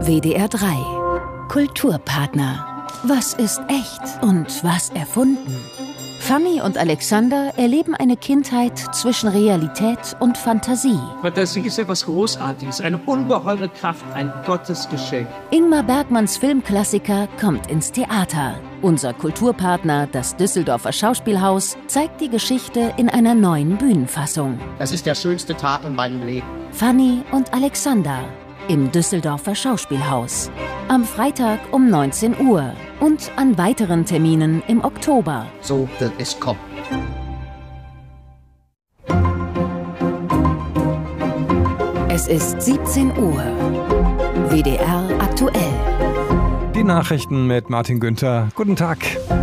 WDR 3 Kulturpartner. Was ist echt und was erfunden? Fanny und Alexander erleben eine Kindheit zwischen Realität und Fantasie. Fantasie ist etwas Großartiges, eine ungeheure Kraft, ein Gottesgeschenk. Ingmar Bergmanns Filmklassiker kommt ins Theater. Unser Kulturpartner, das Düsseldorfer Schauspielhaus, zeigt die Geschichte in einer neuen Bühnenfassung. Das ist der schönste Tag in meinem Leben. Fanny und Alexander im Düsseldorfer Schauspielhaus. Am Freitag um 19 Uhr und an weiteren Terminen im Oktober. So wird es kommen. Es ist 17 Uhr. WDR aktuell. Die Nachrichten mit Martin Günther. Guten Tag.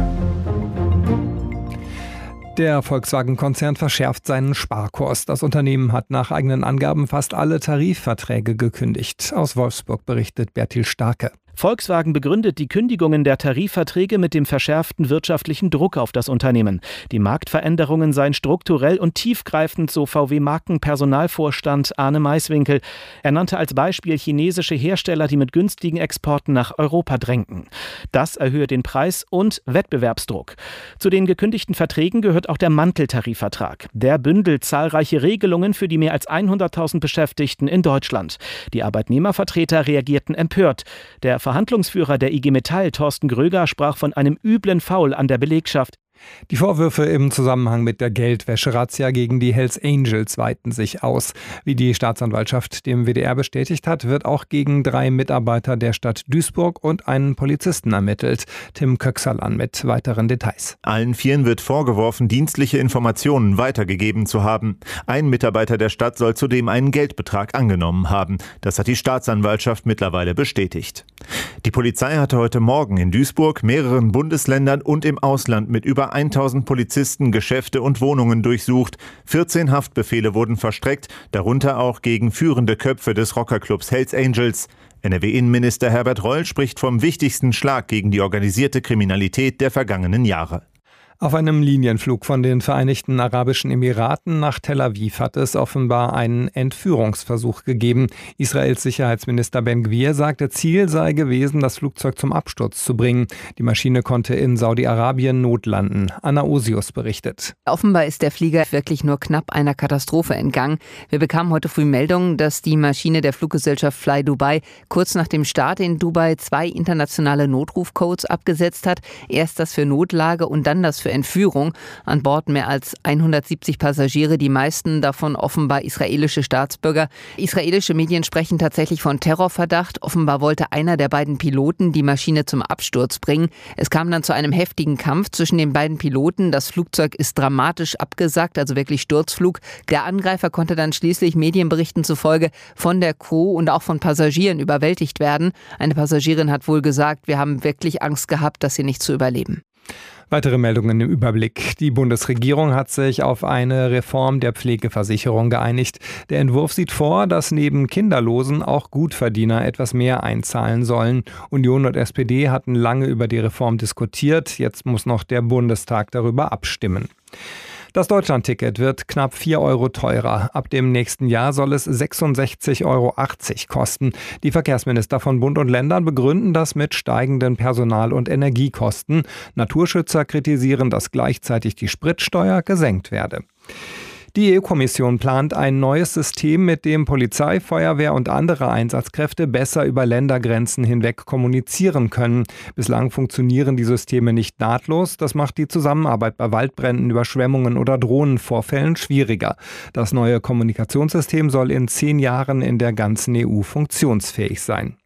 Der Volkswagen-Konzern verschärft seinen Sparkurs. Das Unternehmen hat nach eigenen Angaben fast alle Tarifverträge gekündigt. Aus Wolfsburg berichtet Bertil Starke. Volkswagen begründet die Kündigungen der Tarifverträge mit dem verschärften wirtschaftlichen Druck auf das Unternehmen. Die Marktveränderungen seien strukturell und tiefgreifend, so VW-Markenpersonalvorstand Arne Maiswinkel. Er nannte als Beispiel chinesische Hersteller, die mit günstigen Exporten nach Europa drängten. Das erhöhe den Preis und Wettbewerbsdruck. Zu den gekündigten Verträgen gehört auch der Manteltarifvertrag. Der bündelt zahlreiche Regelungen für die mehr als 100.000 Beschäftigten in Deutschland. Die Arbeitnehmervertreter reagierten empört. Der Verhandlungsführer der IG Metall, Thorsten Gröger, sprach von einem üblen Foul an der Belegschaft. Die Vorwürfe im Zusammenhang mit der Geldwäsche-Razzia gegen die Hells Angels weiten sich aus. Wie die Staatsanwaltschaft dem WDR bestätigt hat, wird auch gegen 3 Mitarbeiter der Stadt Duisburg und einen Polizisten ermittelt. Tim Köxerlan mit weiteren Details. Allen 4 wird vorgeworfen, dienstliche Informationen weitergegeben zu haben. Ein Mitarbeiter der Stadt soll zudem einen Geldbetrag angenommen haben. Das hat die Staatsanwaltschaft mittlerweile bestätigt. Die Polizei hatte heute Morgen in Duisburg, mehreren Bundesländern und im Ausland mit über 1000 Polizisten Geschäfte und Wohnungen durchsucht. 14 Haftbefehle wurden verstreckt, darunter auch gegen führende Köpfe des Rockerclubs Hells Angels. NRW-Innenminister Herbert Reul spricht vom wichtigsten Schlag gegen die organisierte Kriminalität der vergangenen Jahre. Auf einem Linienflug von den Vereinigten Arabischen Emiraten nach Tel Aviv hat es offenbar einen Entführungsversuch gegeben. Israels Sicherheitsminister Ben-Gvir sagte, Ziel sei gewesen, das Flugzeug zum Absturz zu bringen. Die Maschine konnte in Saudi-Arabien notlanden. Anna Osius berichtet. Offenbar ist der Flieger wirklich nur knapp einer Katastrophe entgangen. Wir bekamen heute früh Meldungen, dass die Maschine der Fluggesellschaft Fly Dubai kurz nach dem Start in Dubai 2 internationale Notrufcodes abgesetzt hat. Erst das für Notlage und dann das für Entführung. An Bord mehr als 170 Passagiere, die meisten davon offenbar israelische Staatsbürger. Israelische Medien sprechen tatsächlich von Terrorverdacht. Offenbar wollte einer der beiden Piloten die Maschine zum Absturz bringen. Es kam dann zu einem heftigen Kampf zwischen den beiden Piloten. Das Flugzeug ist dramatisch abgesackt, also wirklich Sturzflug. Der Angreifer konnte dann schließlich Medienberichten zufolge von der Crew und auch von Passagieren überwältigt werden. Eine Passagierin hat wohl gesagt, wir haben wirklich Angst gehabt, das hier nicht zu überleben. Weitere Meldungen im Überblick. Die Bundesregierung hat sich auf eine Reform der Pflegeversicherung geeinigt. Der Entwurf sieht vor, dass neben Kinderlosen auch Gutverdiener etwas mehr einzahlen sollen. Union und SPD hatten lange über die Reform diskutiert. Jetzt muss noch der Bundestag darüber abstimmen. Das Deutschlandticket wird knapp 4 Euro teurer. Ab dem nächsten Jahr soll es 66,80 Euro kosten. Die Verkehrsminister von Bund und Ländern begründen das mit steigenden Personal- und Energiekosten. Naturschützer kritisieren, dass gleichzeitig die Spritsteuer gesenkt werde. Die EU-Kommission plant ein neues System, mit dem Polizei, Feuerwehr und andere Einsatzkräfte besser über Ländergrenzen hinweg kommunizieren können. Bislang funktionieren die Systeme nicht nahtlos. Das macht die Zusammenarbeit bei Waldbränden, Überschwemmungen oder Drohnenvorfällen schwieriger. Das neue Kommunikationssystem soll in 10 Jahren in der ganzen EU funktionsfähig sein.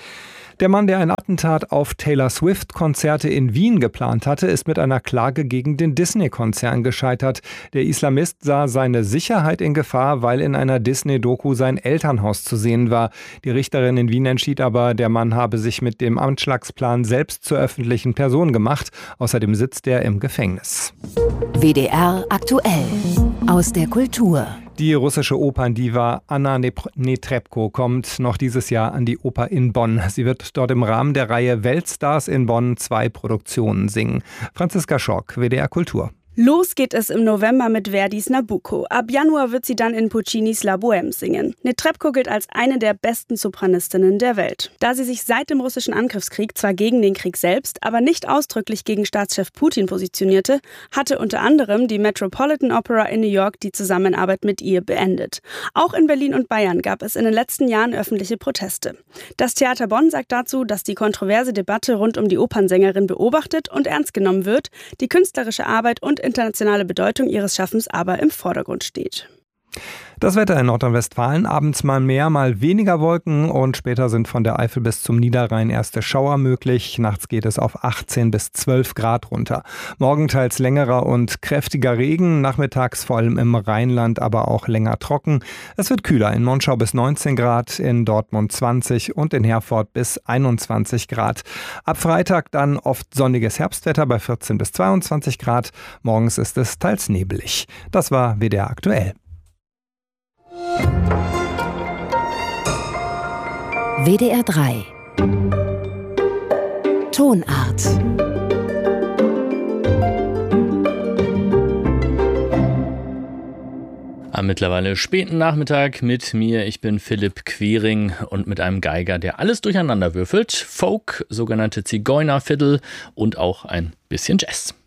Der Mann, der ein Attentat auf Taylor Swift-Konzerte in Wien geplant hatte, ist mit einer Klage gegen den Disney-Konzern gescheitert. Der Islamist sah seine Sicherheit in Gefahr, weil in einer Disney-Doku sein Elternhaus zu sehen war. Die Richterin in Wien entschied aber, der Mann habe sich mit dem Anschlagsplan selbst zur öffentlichen Person gemacht. Außerdem sitzt er im Gefängnis. WDR aktuell. Aus der Kultur. Die russische Operndiva Anna Netrebko kommt noch dieses Jahr an die Oper in Bonn. Sie wird dort im Rahmen der Reihe Weltstars in Bonn 2 Produktionen singen. Franziska Schork, WDR Kultur. Los geht es im November mit Verdis Nabucco. Ab Januar wird sie dann in Puccinis La Bohème singen. Netrebko gilt als eine der besten Sopranistinnen der Welt. Da sie sich seit dem russischen Angriffskrieg zwar gegen den Krieg selbst, aber nicht ausdrücklich gegen Staatschef Putin positionierte, hatte unter anderem die Metropolitan Opera in New York die Zusammenarbeit mit ihr beendet. Auch in Berlin und Bayern gab es in den letzten Jahren öffentliche Proteste. Das Theater Bonn sagt dazu, dass die kontroverse Debatte rund um die Opernsängerin beobachtet und ernst genommen wird, die künstlerische Arbeit und internationale Bedeutung ihres Schaffens aber im Vordergrund steht. Das Wetter in Nordrhein-Westfalen, abends mal mehr, mal weniger Wolken und später sind von der Eifel bis zum Niederrhein erste Schauer möglich. Nachts geht es auf 18 bis 12 Grad runter. Morgen teils längerer und kräftiger Regen, nachmittags vor allem im Rheinland, aber auch länger trocken. Es wird kühler, in Monschau bis 19 Grad, in Dortmund 20 und in Herford bis 21 Grad. Ab Freitag dann oft sonniges Herbstwetter bei 14 bis 22 Grad. Morgens ist es teils nebelig. Das war WDR aktuell. WDR 3 Tonart. Am mittlerweile späten Nachmittag mit mir, ich bin Philipp Quiring und mit einem Geiger, der alles durcheinander würfelt. Folk, sogenannte Zigeunerfiddle und auch ein bisschen Jazz.